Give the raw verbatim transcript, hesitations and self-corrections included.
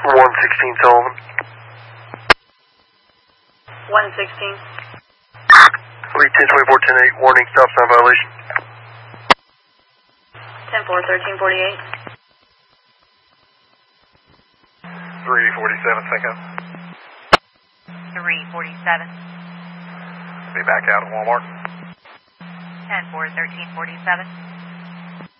one sixteen Sullivan. one sixteen. Read ten twenty-four ten eight, warning, stop sign violation. ten four, thirteen forty-eight. three forty-seven, Cinco. three forty-seven. Be back out at Walmart. ten four, thirteen forty-seven.